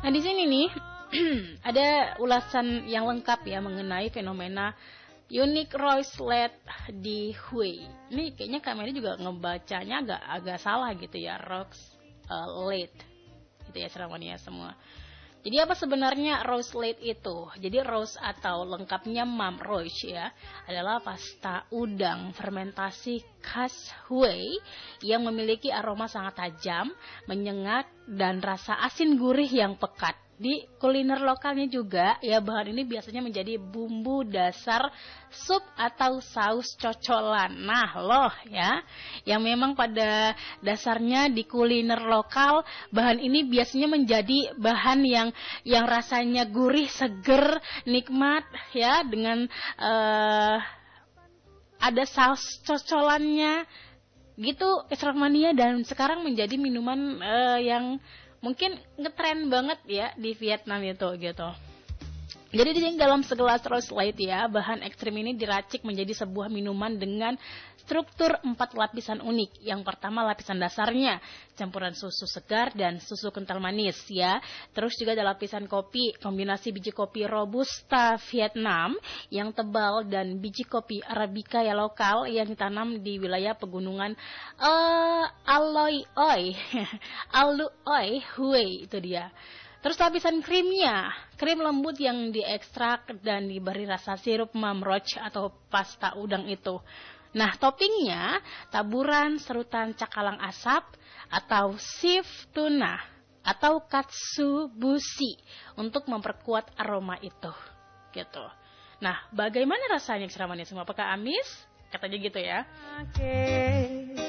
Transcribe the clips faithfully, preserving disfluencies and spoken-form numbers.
Nah, di sini nih ada ulasan yang lengkap ya mengenai fenomena Unique Rose Late di Hui. Ini kayaknya Kak Mary juga ngebacanya agak agak salah gitu ya, Rose uh, Late. Gitu ya ceramahnya semua. Jadi apa sebenarnya rose late itu? Jadi rose atau lengkapnya mam rose ya adalah pasta udang fermentasi khas Hui yang memiliki aroma sangat tajam, menyengat dan rasa asin gurih yang pekat. Di kuliner lokalnya juga ya bahan ini biasanya menjadi bumbu dasar sup atau saus cocolan. Nah loh ya, yang memang pada dasarnya di kuliner lokal bahan ini biasanya menjadi bahan yang yang rasanya gurih, seger, nikmat ya dengan uh, ada saus cocolannya gitu Extramania, dan sekarang menjadi minuman uh, yang mungkin ngetren banget ya di Vietnam itu gitu. Jadi di dalam segelas rose light ya, bahan ekstrim ini diracik menjadi sebuah minuman dengan struktur empat lapisan unik. Yang pertama lapisan dasarnya, campuran susu segar dan susu kental manis ya. Terus juga ada lapisan kopi, kombinasi biji kopi Robusta Vietnam yang tebal dan biji kopi Arabica yang lokal yang ditanam di wilayah pegunungan uh, Aloy Oi, Alu Oi Hui itu dia. Terus lapisan krimnya, krim lembut yang diekstrak dan diberi rasa sirup mamroch atau pasta udang itu. Nah, toppingnya taburan serutan cakalang asap atau sif tuna atau katsubushi untuk memperkuat aroma itu. Gitu. Nah, bagaimana rasanya ceramahnya semua? Apakah amis? Katanya gitu ya. Oke.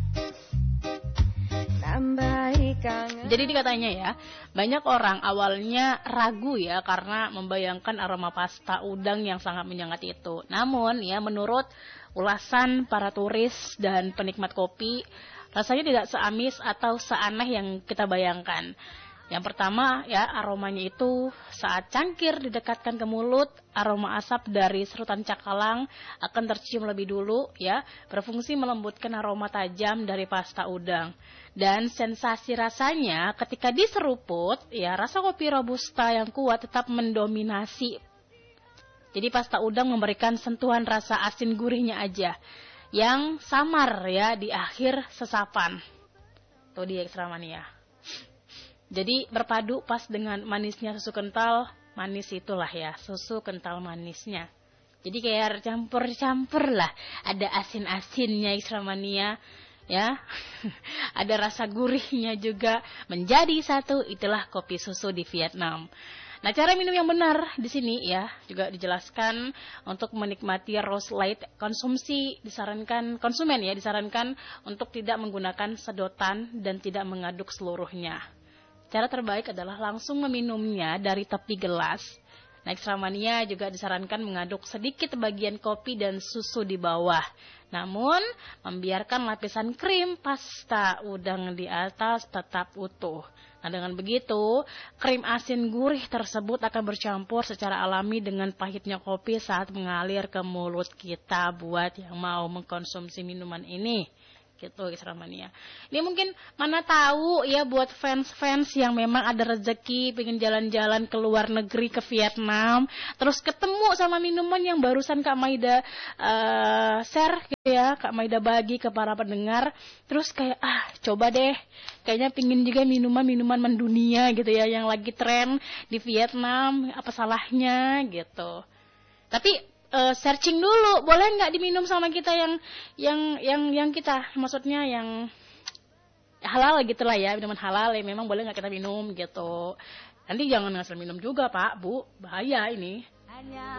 Jadi dikatanya ya, banyak orang awalnya ragu ya karena membayangkan aroma pasta udang yang sangat menyengat itu. Namun ya menurut ulasan para turis dan penikmat kopi, rasanya tidak seamis atau seaneh yang kita bayangkan. Yang pertama ya aromanya itu saat cangkir didekatkan ke mulut, aroma asap dari serutan cakalang akan tercium lebih dulu ya, berfungsi melembutkan aroma tajam dari pasta udang. Dan sensasi rasanya ketika diseruput ya rasa kopi robusta yang kuat tetap mendominasi. Jadi pasta udang memberikan sentuhan rasa asin gurihnya aja yang samar ya di akhir sesapan. Tuh dia Extramania. Jadi berpadu pas dengan manisnya susu kental, manis itulah ya, susu kental manisnya. Jadi kayak campur-campur lah, ada asin-asinnya Extramania, ya, ada rasa gurihnya juga menjadi satu. Itulah kopi susu di Vietnam. Nah, cara minum yang benar di sini ya juga dijelaskan untuk menikmati rose light konsumsi disarankan konsumen ya disarankan untuk tidak menggunakan sedotan dan tidak mengaduk seluruhnya. Cara terbaik adalah langsung meminumnya dari tepi gelas. Nah, Extramania juga disarankan mengaduk sedikit bagian kopi dan susu di bawah. Namun, membiarkan lapisan krim pasta udang di atas tetap utuh. Nah, dengan begitu, krim asin gurih tersebut akan bercampur secara alami dengan pahitnya kopi saat mengalir ke mulut kita buat yang mau mengkonsumsi minuman ini. Gitu Extramania. Ini mungkin mana tahu ya buat fans-fans yang memang ada rezeki pengen jalan-jalan ke luar negeri ke Vietnam, terus ketemu sama minuman yang barusan Kak Maida uh, share gitu ya, Kak Maida bagi ke para pendengar, terus kayak ah coba deh, kayaknya pingin juga minuman-minuman mendunia gitu ya yang lagi tren di Vietnam, apa salahnya gitu. Tapi Uh, searching dulu, boleh nggak diminum sama kita yang yang yang yang kita maksudnya yang halal gitulah ya, minuman halal ya memang boleh nggak kita minum gitu. Nanti jangan ngasal minum juga Pak Bu, bahaya ini.